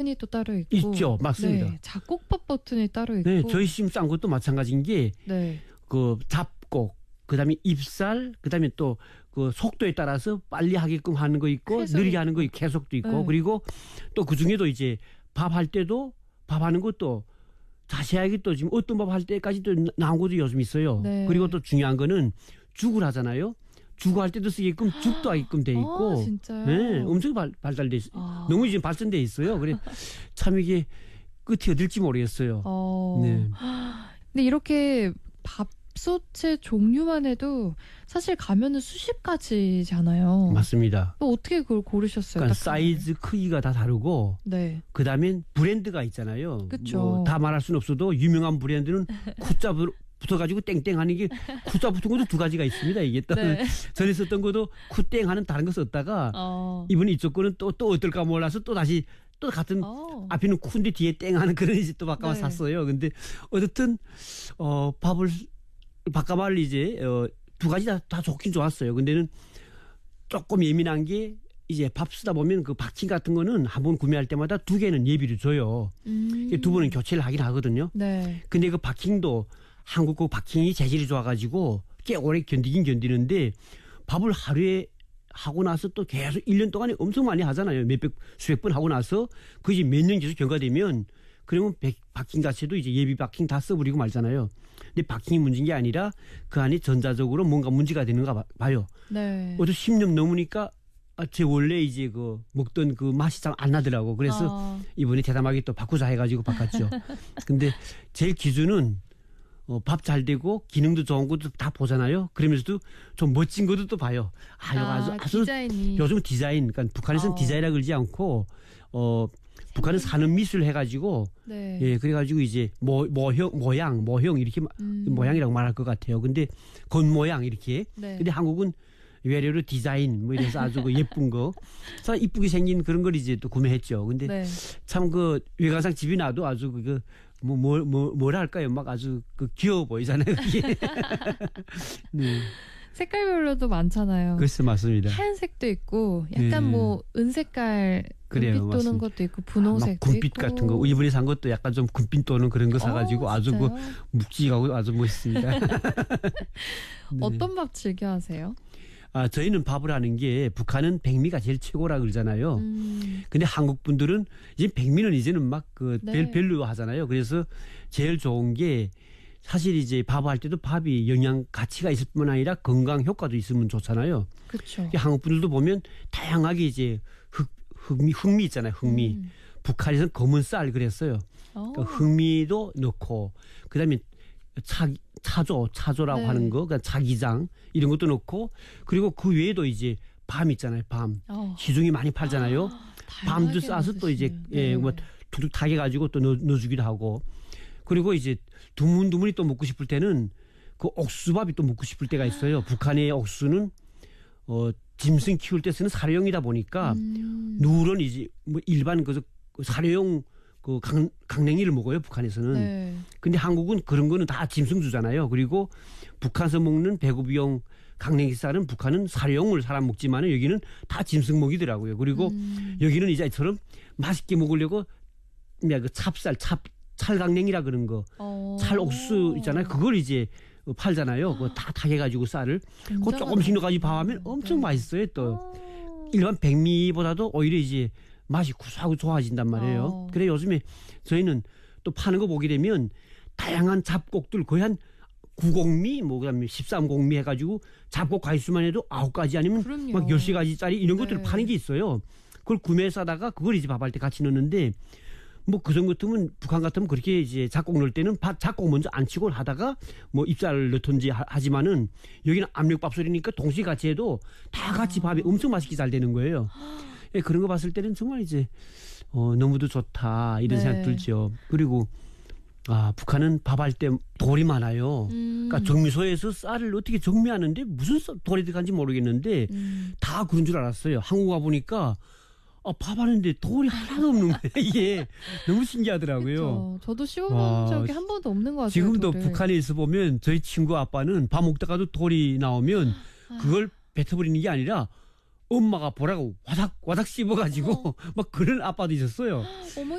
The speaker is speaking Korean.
버튼이 또 따로 있고. 있죠. 맞습니다. 네, 작곡밥 버튼이 따로 있고. 네, 저희 시험 싼 것도 마찬가지인 게 네. 그 잡곡, 그다음에 입살, 그다음에 또 그 속도에 따라서 빨리 하게끔 하는 거 있고 느리게 하는 거 있고 계속도 있고 네. 그리고 또 그 중에도 이제 밥할 때도 밥하는 것도 자세하게 또 지금 어떤 밥 할 때까지도 나온 것도 요즘 있어요. 네. 그리고 또 중요한 거는 죽을 하잖아요. 죽을 할 때도 쓰게끔 죽도 하게끔 돼 있고. 아, 진짜요? 네, 엄청 발달돼 있어요. 너무 지금 발전돼 있어요. 그래 참 이게 끝이 어딜지 모르겠어요. 네. 근데 이렇게 밥솥의 종류만 해도 사실 가면은 수십 가지잖아요. 맞습니다. 또 어떻게 그걸 고르셨어요? 그러니까 딱 사이즈 크기가 다 다르고 네. 그다음엔 브랜드가 있잖아요. 그쵸. 뭐 다 말할 수는 없어도 유명한 브랜드는 쿠자 붙어가지고 땡땡하는 게 쿠자 붙은 것도 두 가지가 있습니다. 이게 또 네. 전에 썼던 것도 쿠땡하는 다른 거 썼다가 이번에 이쪽 거는 또 어떨까 몰라서 또 다시 또 같은 앞에는 쿠인데 뒤에 땡하는 그런 이제 또 바꿔 네. 샀어요. 근데 어쨌든 밥을 바꿔말 이제 두 가지 다 좋긴 좋았어요. 근데는 조금 예민한 게 이제 밥 쓰다 보면 그 박힌 같은 거는 한 번 구매할 때마다 두 개는 예비로 줘요. 두 번은 교체를 하긴 하거든요. 네. 근데 그 박킹도 한국 그 박킹이 재질이 좋아가지고 꽤 오래 견디긴 견디는데 밥을 하루에 하고 나서 또 계속 1년 동안에 엄청 많이 하잖아요. 수백 번 하고 나서 그 이제 몇 년 계속 경과되면 그러면 박킹 자체도 이제 예비 박킹 다 써버리고 말잖아요. 근데 박킹이 문제인 게 아니라 그 안에 전자적으로 뭔가 문제가 되는가 봐요. 네. 어제 10년 넘으니까 제 원래 이제 그 먹던 그 맛이 잘 안 나더라고. 그래서 이번에 대담하게 또 바꾸자 해가지고 바꿨죠. 근데 제일 기준은 밥 잘 되고 기능도 좋은 것도 다 보잖아요. 그러면서도 좀 멋진 것도 또 봐요. 아주 디자인이. 요즘 디자인, 그러니까 북한에서는 디자인이라 그러지 않고 북한은 사는 미술 해가지고 네. 예 그래가지고 이제 모양 이렇게 모양이라고 말할 것 같아요. 근데 겉모양 이렇게. 네. 근데 한국은 외래로 디자인 뭐 이래서 아주 그 예쁜 거, 참 이쁘게 생긴 그런 걸 이제 또 구매했죠. 근데 네. 참 그 외관상 집이 나도 아주 뭐랄까요, 막 아주 그 귀여워 보이잖아요. 그게. 네. 색깔별로도 많잖아요. 글쎄 맞습니다. 하얀색도 있고 약간 네. 뭐 은색깔 그래요, 금빛 도는 맞습니다. 것도 있고 분홍색도 군빛 있고. 같은 거 이번에 산 것도 약간 좀 군빛 도는 그런 거 사가지고 아주 그 진짜요? 묵직하고 아주 멋있습니다. 네. 어떤 밥 즐겨 하세요? 저희는 밥을 하는 게 북한은 백미가 제일 최고라 그러잖아요. 근데 한국 분들은 이제 백미는 이제는 막 그 네. 별로 하잖아요. 그래서 제일 좋은 게 사실 이제 밥할 때도 밥이 영양 가치가 있을 뿐 아니라 건강 효과도 있으면 좋잖아요. 그렇죠. 한국 분들도 보면 다양하게 이제 흑미 있잖아요. 흑미. 북한에서는 검은 쌀 그랬어요. 그러니까 흑미도 넣고 그다음에 차조라고 네. 하는 거, 그러니까 자기장 이런 것도 넣고 그리고 그 외에도 이제 밤 있잖아요. 밤 시중에 많이 팔잖아요. 밤도 싸서 또 이제 네. 뭐 툭툭 타게 가지고 또 넣어주기도 하고 그리고 이제 두문두문이 또 먹고 싶을 때는 그 옥수밥이 또 먹고 싶을 때가 있어요. 북한의 옥수는 짐승 키울 때 쓰는 사료용이다 보니까 누런 이제 뭐 일반 그 사료용 그 강냉이를 먹어요. 북한에서는. 네. 근데 한국은 그런 거는 다 짐승주잖아요. 그리고 북한에서 먹는 배구비용 강냉이 쌀은 북한은 사료용을 사람 먹지만 여기는 다 짐승 먹이더라고요. 그리고 여기는 이제처럼 맛있게 먹으려고 그 찰강냉이라 그런 거 찰옥수 있잖아요. 그걸 이제 팔잖아요. 그거 다 타게가지고 쌀을 그거 조금씩 넣어가지고 밥하면 엄청 맛있어요. 또 일반 백미보다도 오히려 이제 맛이 구수하고 좋아진단 말이에요. 그래 요즘에 저희는 또 파는 거 보게 되면 다양한 잡곡들 거의 한 9공미 뭐 그다음에 13공미 해가지고 잡곡 가지수만 해도 9가지 아니면 그럼요. 막 10가지짜리 이런 네. 것들을 파는 게 있어요. 그걸 구매해서 하다가 그걸 이제 밥할 때 같이 넣는데 뭐 그 정도 같으면 북한 같으면 그렇게 이제 잡곡 넣을 때는 잡곡 먼저 안 치고 하다가 뭐 입쌀을 넣던지 하지만은 여기는 압력밥솥이니까 동시에 같이 해도 다 같이 밥이 엄청 맛있게 잘 되는 거예요. 예, 그런 거 봤을 때는 정말 이제 너무도 좋다 이런 네. 생각 들죠. 그리고 북한은 밥할 때 돌이 많아요. 그러니까 정미소에서 쌀을 어떻게 정미하는데 무슨 돌이 들어간지 모르겠는데 다 그런 줄 알았어요. 한국 와 보니까 밥하는데 돌이 하나도 없는 거예요. 이게 너무 신기하더라고요. 그렇죠. 저도 씹어본 적이 한 번도 없는 것 같아요. 지금도 돌을. 북한에 있어 보면 저희 친구 아빠는 밥 먹다가도 돌이 나오면 그걸 뱉어버리는 게 아니라 엄마가 보라고 와닥 씹어가지고 막 그런 아빠도 있었어요. 어머니